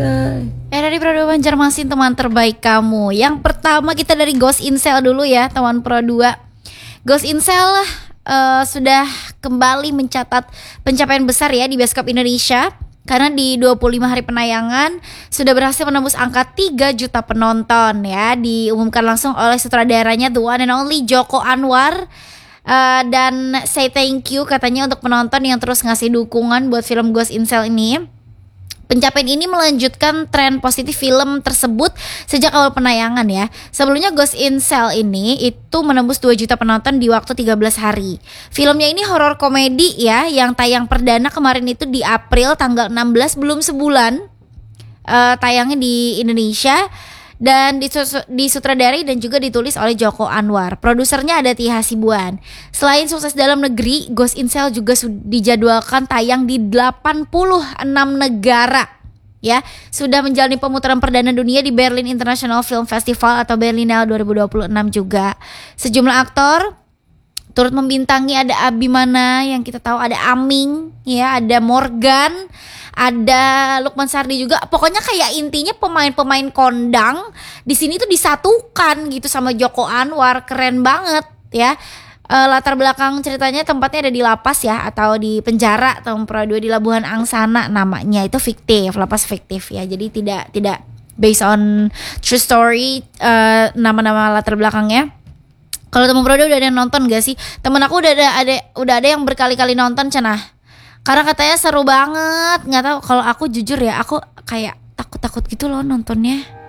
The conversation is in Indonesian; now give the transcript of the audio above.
Dari Pro 2 Banjarmasin, teman terbaik kamu. Yang pertama kita dari Ghost in Shell dulu ya, teman Pro 2. Ghost in Shell sudah kembali mencatat pencapaian besar ya di bioskop Indonesia. Karena di 25 hari penayangan sudah berhasil menembus angka 3 juta penonton ya. Diumumkan langsung oleh sutradaranya the one and only Joko Anwar. Dan say thank you katanya untuk penonton yang terus ngasih dukungan buat film Ghost in Shell ini. Pencapaian ini melanjutkan tren positif film tersebut sejak awal penayangan ya. Sebelumnya Ghost in Shell ini itu menembus 2 juta penonton di waktu 13 hari. Filmnya ini horor komedi ya, yang tayang perdana kemarin itu di April tanggal 16, belum sebulan tayangnya di Indonesia. Dan disutradarai dan juga ditulis oleh Joko Anwar. Produsernya ada Tia Hasibuan. Selain sukses dalam negeri, Ghost in Shell juga dijadwalkan tayang di 86 negara. Ya, sudah menjalani pemutaran perdana dunia di Berlin International Film Festival atau Berlinale 2026 juga. Sejumlah aktor turut membintangi, ada Abimana yang kita tahu, ada Aming, ya, ada Morgan, ada Lukman Sardi juga. Pokoknya kayak intinya pemain-pemain kondang di sini tuh disatukan gitu sama Joko Anwar, keren banget ya. Latar belakang ceritanya tempatnya ada di lapas ya, atau di penjara tahun Pro 2 di Labuhan Angsana namanya. Itu fiktif, lapas fiktif ya. Jadi tidak based on true story nama-nama latar belakangnya. Kalau teman Pro 2 udah ada yang nonton gak sih? Temen aku udah ada yang berkali-kali nonton cenah. Karena katanya seru banget. Nggak tahu, kalau aku jujur ya, aku kayak takut gitu loh nontonnya.